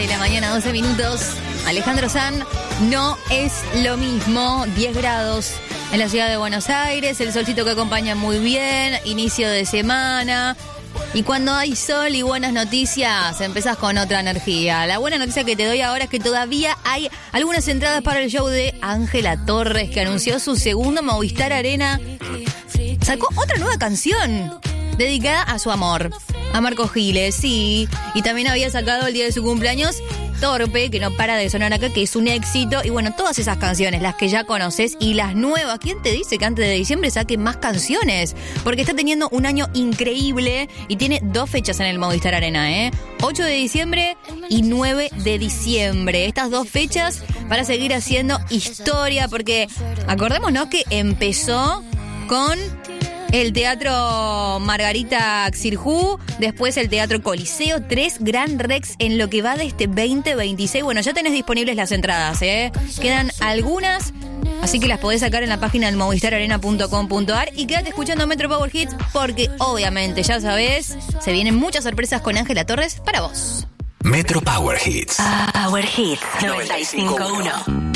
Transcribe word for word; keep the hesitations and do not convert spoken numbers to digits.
De la mañana, doce minutos. Alejandro Sanz, no es lo mismo. diez grados en la ciudad de Buenos Aires. El solcito que acompaña muy bien. Inicio de semana. Y cuando hay sol y buenas noticias, empezás con otra energía. La buena noticia que te doy ahora es que todavía hay algunas entradas para el show de Ángela Torres, que anunció su segundo Movistar Arena. Sacó otra nueva canción dedicada a su amor, a Marco Giles, sí. Y también había sacado el día de su cumpleaños Torpe, que no para de sonar acá, que es un éxito. Y bueno, todas esas canciones, las que ya conoces y las nuevas. ¿Quién te dice que antes de diciembre saque más canciones? Porque está teniendo un año increíble y tiene dos fechas en el Movistar Arena, ¿eh? ocho de diciembre y nueve de diciembre. Estas dos fechas para seguir haciendo historia, porque acordémonos que empezó con el Teatro Margarita Xirjú, después el Teatro Coliseo, tres Gran Rex en lo que va de este veinte veintiséis. Bueno, ya tenés disponibles las entradas, ¿eh? Quedan algunas, así que las podés sacar en la página del movistar arena punto com punto a r y quédate escuchando Metro Power Hits, porque obviamente, ya sabés, se vienen muchas sorpresas con Ángela Torres para vos. Metro Power Hits. Power Hits noventa y cinco punto uno.